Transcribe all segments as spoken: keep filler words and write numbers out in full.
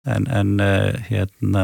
en, en uh, hérna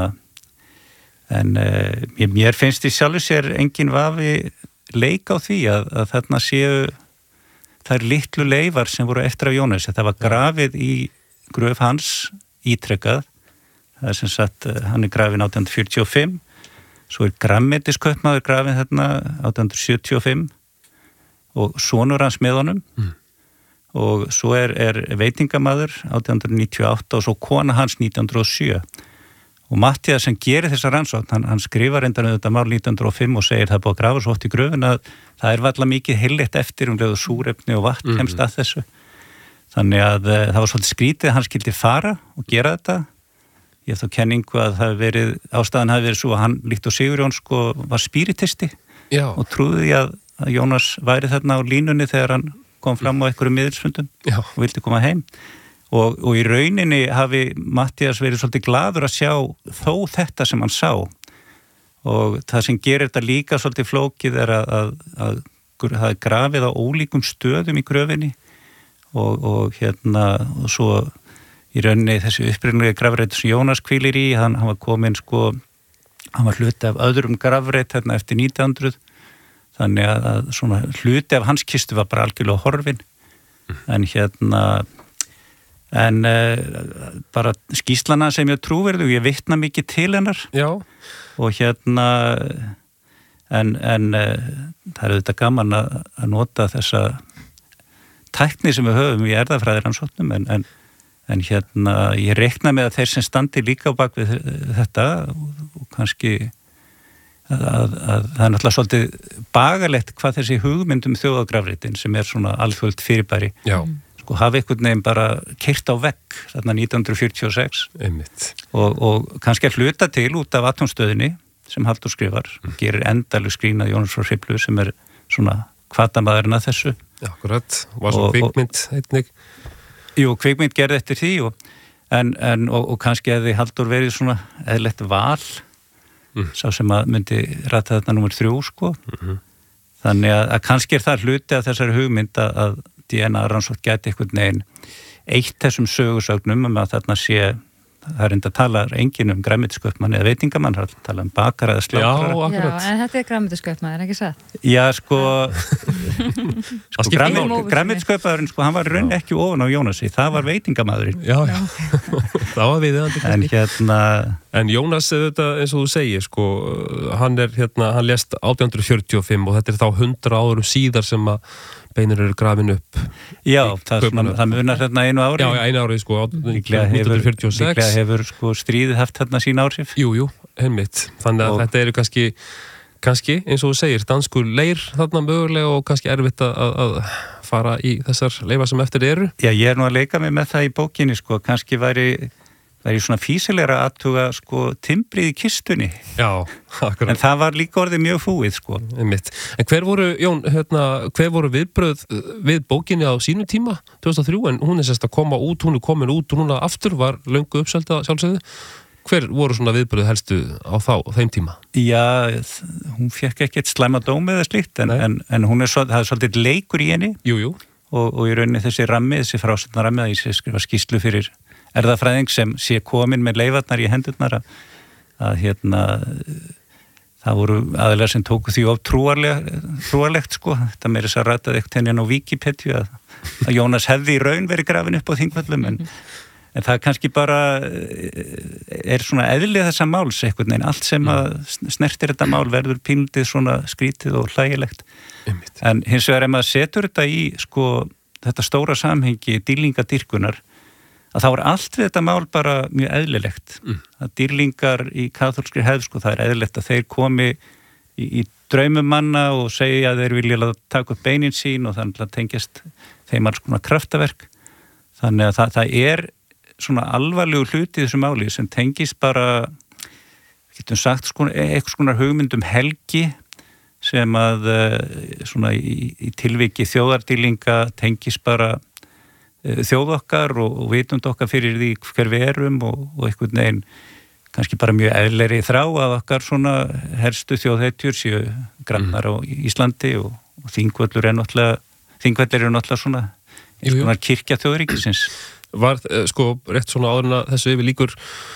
en uh, mér finnst í sjálfu sér engin vafi leik á því að, að þarna séu þær litlu leifar sem voru eftir af Jónasi. Það var grafið í gröf hans ítrekkað. Það er sem sagt, hann er grafin átján hundruð fjörutíu og fimm, svo er grænmetiskaupmaður grafin þarna átján hundruð sjötíu og fimm og sonur hans með honum mm. og svo er, er veitingamaður átján hundruð níutíu og átta og svo kona hans nítján hundruð og sjö. Og Matthías sem gerir þessa rannsókn, hann, hann skrifar endan um þetta mál nítján hundruð og fimm og segir það er búið að grafa svo oft í gröfin að það er varla mikið heilleitt eftir um leið og súrefni og vatn mm. kemst að þessu. Þannig að uh, það var svolítið skrítið að hann skildi fara og gera þetta. Ég hef þá kenningu að það verið, ástæðan hafi verið svo að hann líkt og Sigurjón sko var spíritisti Já. Og trúði því að, að Jónas væri þarna á línunni þegar hann kom fram á einhverjum miðilsfundum Já. Og vildi koma heim. Og, og í rauninni hafi Matthías verið svolítið gladur að sjá þó þetta sem hann sá. Og það sem gerir þetta líka svolítið flókið er að, að, að, að það er grafið á ólíkum stöðum í gröfinni og, og hérna og svo í rauninni þessi upprunalegi grafreit sem Jónas hvílir í, hann, hann var komin sko, hann var hluti af öðrum grafreit hérna eftir nítján hundruð, þannig að, að svona hluti af hans kistu var bara algjörlega horfin, mm. en hérna, en uh, bara skýrslana sem ég trúverðu, ég vitna mikið til hennar, Já. Og hérna, en, en uh, það er auðvitað gaman að, að nota þessa tækni sem við höfum í erfðafræðiransóknum, en, en En hérna, ég reikna með að þeir sem standi líka á bak við þetta og, og kannski að, að, að það er náttúrulega svolítið bagalegt hvað þessi hugmyndum þjóðagrafritin sem er svona alþjóðlegt fyrirbæri. Já. Sko hafi einhvern veginn bara keyrt á vegg þarna nítján hundruð fjörutíu og sex. Einmitt. Og, og kannski að hluta til út af atómstöðinni sem Halldór skrifar, mm. gerir endalegu skrínað Jónas frá Hriflu sem er svona hvatamaðurinn að þessu. Já, akkurat. Var svo kvikmynd einnig. Jú, kvikmynd gerði eftir því og, en, en, og, og kannski hefði Halldór verið svona eðlilegt val mm. sá sem að myndi rata þetta númer þrjú sko mm-hmm. þannig að, að kannski er það hluti af þessari hugmynd að D N A-rannsókn gæti einhvern veginn eitt þessum sögursögnum um að þarna sé það er enda að tala enginn um grænmetisköpmann eða veitingamann, það er að tala um bakara eða slátrara. Já, akkurat. Já, en þetta er grænmetisköpmann, er ekki satt? Já, sko, sko grænmetisköpmaðurinn, sko, hann var raun ekki ofan á Jónasi, það var veitingamaðurinn. Já, já, það var viðeigandi. En hérna... En Jónas, þetta, eins og þú segir, sko, hann er, hérna, hann lést átján hundruð fjörutíu og fimm og þetta er þá hundrað árum síðar sem að beinir eru grafin upp. Já, það, svona, það munar hérna einu ári. Já, einu ári, sko, nítján hundruð fjörutíu og sex. Líklega hefur, sko, stríðið haft hérna sín áhrif. Jú, jú, einmitt. Þannig að og... þetta eru kannski, kannski, eins og þú segir, danskur leir þarna mögulega og kannski erfitt að, að fara í þessar leifar sem eftir eru. Já, ég er nú að leika mig með það í bókinni, sko, kannski væri... Það er svona físilegra aðtuga sko timbrið í kistunni. Já, akkurat. En það var líka orðið mjög fúið sko. Einmitt. En hver voru, Jón, hérna, hver voru viðbröð við bókinni á sínum tíma, tvö þúsund og þrjú, en hún er sérst að koma út, hún er komin út og núna aftur var löngu uppselda sjálfsögðu. Hver voru svona viðbröð helstu á þá, á þeim tíma? Já, hún fekk ekkert slæma dómi eða slíkt, en, en, en hún er svo, það er svolítið leikur í henni. Jú, jú. Og, og í rauninni þessi rammi, þessi frásögna rammi að ég skrifa skýrslu fyrir erðafræðing sem sé komin með leifarnar í hendurnar að, að hérna það voru aðeinslega sem tóku því of trúarlegt sko, þetta meiri þess að rataði ekkert henni á Wikipedia að, að Jónas hefði í raun verið grafin upp á Þingvöllum en, en það kannski bara er svona eðlið þessa máls einhvern veginn, allt sem að snertir þetta mál verður pínlítið svona skrítið og hlægilegt, en hins vegar ef maður setur þetta í sko þetta stóra samhengi dýrlingadýrkunar að þá er allt við þetta mál bara mjög eðlilegt. Mm. Að dýrlingar í kaþólskri hefð, sko, það er eðlilegt að þeir komi í, í draumum manna og segja að þeir vilja taka upp beinin sín og þannig að tengjast þeim alls konar kraftaverk. Þannig að það, það er svona alvarlegu hluti í þessu máli sem tengist bara, getum sagt, sko, eitthvað svona hugmyndum helgi sem að svona í, í tilviki þjóðardýrlinga tengist bara þjóð okkar og, og vitund okkar fyrir því hver við erum og, og einhvern veginn kannski bara mjög eðleri þrá að okkar svona herstu þjóðhetjur séu grannar mm. á Íslandi og, og Þingvöllur er náttúrulega Þingvellir eru náttúrulega svona eins konar kirkja þjóðríkisins. var, sko, rétt svona áður en að þessu yfir líkur